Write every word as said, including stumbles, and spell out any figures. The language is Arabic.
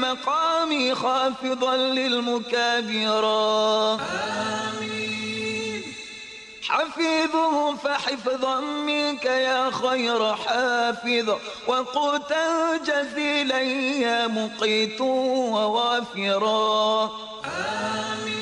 المقام خافضا للمكابرا. آمين. حفيظه فحفظا منك يا خير حافظ، وقوتا جزيلا يا مقيت ووافرا. آمين.